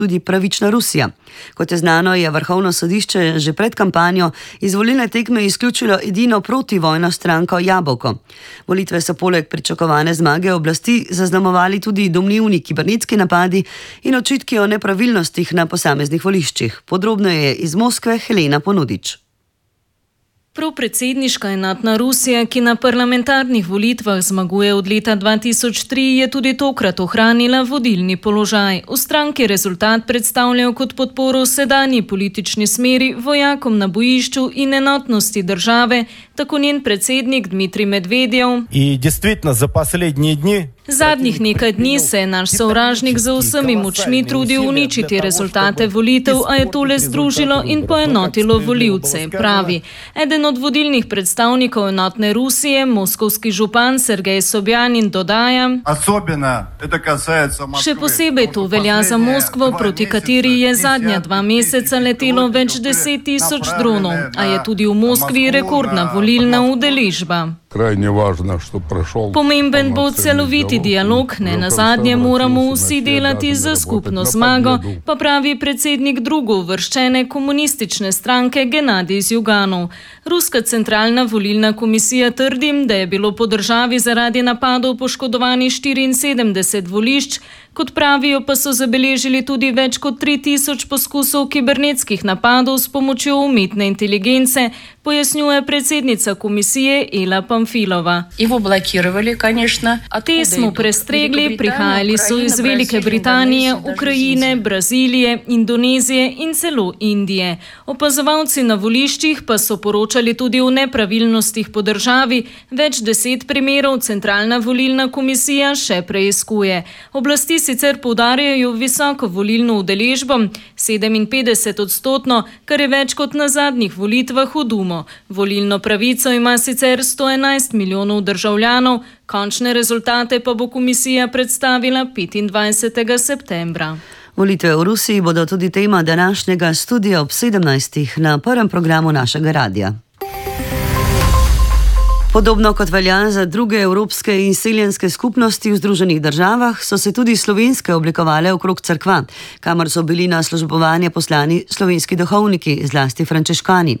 tudi pravična Rusija. Kot je znano, je Vrhovno sodišče že pred kampanjo iz volilne tekme izključilo edino protivojno stranko Jabolko. Volitve so poleg pričakovane zmage oblasti zaznamovali tudi domnevni kibernetski napadi in očitki o nepravilnostih na posameznih voliščih. Podrobneje iz Moskve Helena Ponudič. Propredsedniška enotna Rusija, ki na parlamentarnih volitvah zmaguje od leta 2003, je tudi tokrat ohranila vodilni položaj. V stranki rezultat predstavljajo kot podporo sedanji politični smeri, vojakom na bojišču in enotnosti države, tako njen predsednik Dmitrij Medvedjev. Zadnjih nekaj dni se je naš sovražnik z vsemi močmi trudil uničiti rezultate volitev, a je to le združilo in poenotilo volivce, pravi. Eden od vodilnih predstavnikov enotne Rusije, moskovski župan Sergej Sobjanin, dodaja: Še posebej to velja za Moskvo, proti kateri je zadnja 2 meseca letelo več 10 000 dronov, a je tudi v Moskvi rekordna volilna udeležba. Pomemben bo celoviti dialog, ne nazadnje moramo vsi delati za skupno zmago, pa pravi predsednik drugouvrščene komunistične stranke Genadij Zjuganov. Ruska centralna volilna komisija trdi, da je bilo po državi zaradi napadov poškodovanih 74 volišč, kot pravijo, pa so zabeležili tudi več kot 3000 poskusov kibernetskih napadov s pomočjo umetne inteligence, pojasnjuje predsednica komisije Ela Pamfilova. Te smo prestregli, prihajali so iz Velike Britanije, Ukrajine, Brazilije, Indonezije in celo Indije. Opazovalci na voliščih pa so poročali tudi o nepravilnostih po državi, več 10 primerov centralna volilna komisija še preiskuje. Oblasti sicer poudarjajo visoko volilno udeležbo, 57%, kar je več kot na zadnjih volitvah v Dumo. Volilno pravico ima sicer 111 milijonov državljanov, končne rezultate pa bo komisija predstavila 25. septembra. Volitve v Rusiji bodo tudi tema današnjega studija ob 17. na prvem programu našega radija. Podobno kot velja za druge evropske izseljenske skupnosti v Združenih državah, so se tudi slovenske oblikovale okrog cerkva, kamor so bili na službovanje poslani slovenski duhovniki, zlasti frančiškani.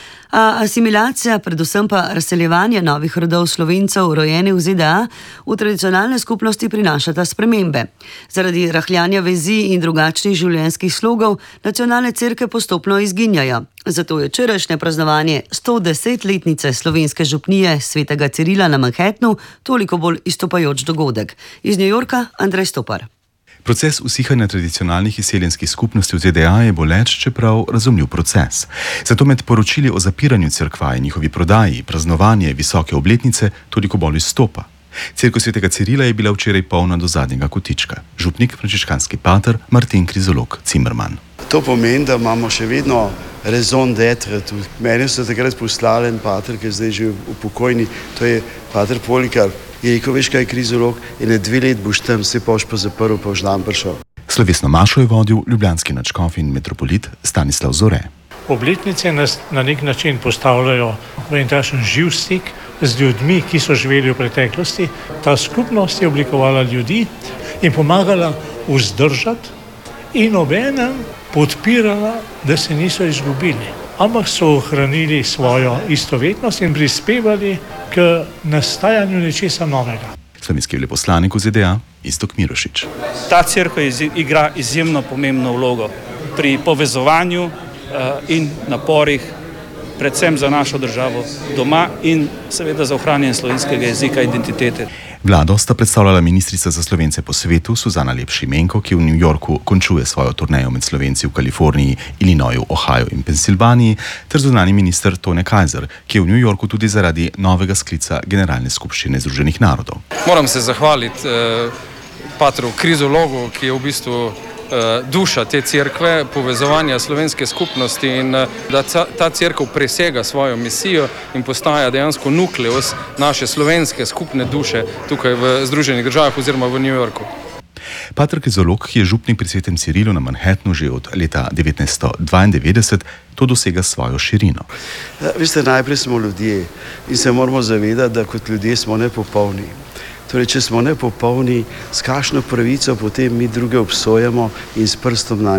A asimilacija, predvsem pa razseljevanje novih rodov Slovencev, rojenih v ZDA, v tradicionalne skupnosti prinašata spremembe. Zaradi rahljanja vezi in drugačnih življenjskih slogov nacionalne cerkve postopno izginjajo. Zato je včerajšnje praznovanje 110-letnice slovenske župnije svetega Cirila na Manhattnu toliko bolj izstopajoč dogodek. Iz New Yorka Andrej Stopar. Proces usihanja tradicionalnih izseljenskih skupnosti v ZDA je boleč, čeprav razumljiv proces. Zato med poročili o zapiranju cerkva in njihovi prodaji praznovanje visoke obletnice toliko bolj izstopa. Cerkev svetega Cirila je bila včeraj polna do zadnjega kotička. Župnik, frančiškanski pater Martin Krizolok Cimerman. To pomeni, da imamo še vedno raison d'être. Meni so takrat poslali en pater, ki je zdaj že upokojni, to je pater Polikar. Je rekel, veš kaj, Krizolok, in 2 let boš tam, se boš pa zaprl, pa boš dan prišel. Slovesno mašo je vodil ljubljanski nadškof in metropolit Stanislav Zore. Obletnice nas na nek način postavljajo v en takšen živ stik z ljudmi, ki so živeli v preteklosti. Ta skupnost je oblikovala ljudi in pomagala vzdržati in obenem podpirala, da se niso izgubili, ampak so ohranili svojo istovetnost in prispevali k nastajanju nečesa novega. Slovenski veleposlanik v ZDA Iztok Mirošič. Ta cerkev igra izjemno pomembno vlogo pri povezovanju in naporih, predvsem za našo državo doma in seveda za ohranjanje slovenskega jezika in identitete. Vlado sta predstavljala ministrica za Slovence po svetu Suzana Lep Šimenko, ki v New Yorku končuje svojo turnejo med Slovenci v Kaliforniji, Illinoisu, Ohio in Pensilvaniji, ter zunanji minister Tone Kajzer, ki je v New Yorku tudi zaradi novega sklica Generalne skupščine Združenih narodov. Moram se zahvaliti patru Krizologu, ki je v bistvu duša te cerkve, povezovanja slovenske skupnosti in da ta cerkev presega svojo misijo in postaja dejansko nukleus naše slovenske skupne duše tukaj v Združenih državah oziroma v New Yorku. Pater Krizolok, ki je župnik pri svetem Cirilu na Manhattnu že od leta 1992, to dosega svojo širino. Veste, najprej smo ljudje in se moramo zavedati, da kot ljudje smo nepopolni. Torej, če smo nepopolni, s kakšno pravico potem mi druge obsojamo in s prstom na